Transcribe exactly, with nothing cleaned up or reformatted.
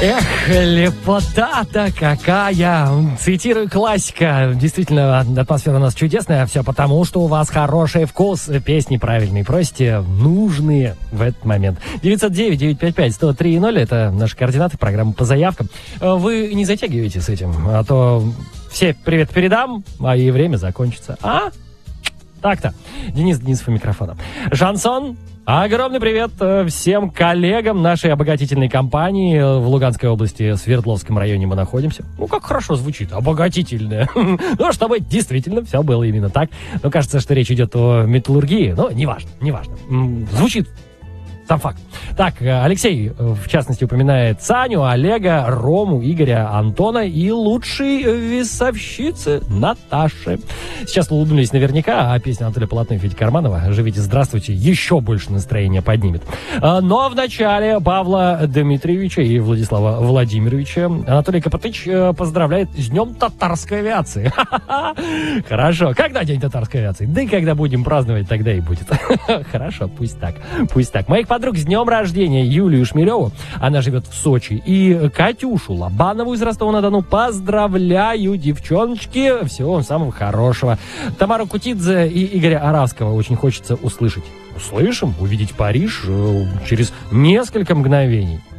Эх, лепота-то какая! Цитирую классика. Действительно, атмосфера у нас чудесная. Все потому, что у вас хороший вкус. Песни правильные. Просите нужные в этот момент. девятьсот девять девятьсот пятьдесят пять сто три ноль. Это наши координаты, программа по заявкам. Вы не затягиваете с этим, а то все привет передам, а и время закончится. А? Так-то. Денис Денисов у микрофона. Шансон. Огромный привет всем коллегам нашей обогатительной компании. В Луганской области, в Свердловском районе мы находимся. Ну, как хорошо звучит. Обогатительная. Ну, чтобы действительно все было именно так. Но кажется, что речь идет о металлургии. Но неважно, неважно. Звучит сам факт. Так, Алексей, в частности, упоминает Саню, Олега, Рому, Игоря, Антона и лучшей весовщицы Наташи. Сейчас улыбнулись наверняка, а песня Анатолия Полотнова и Феди Карманова «Живите, здравствуйте» еще больше настроение поднимет. Но в начале Павла Дмитриевича и Владислава Владимировича Анатолий Копотыч поздравляет с Днем татарской авиации. Хорошо. Когда День татарской авиации? Да и когда будем праздновать, тогда и будет. Хорошо, пусть так. Пусть так. Моих подруг с днем рождения Юлию Шмелеву, она живет в Сочи, и Катюшу Лобанову из Ростова-на-Дону поздравляю, девчоночки, всего вам самого хорошего. Тамару Кутидзе и Игоря Аравского очень хочется услышать. Услышим, увидеть Париж э, через несколько мгновений.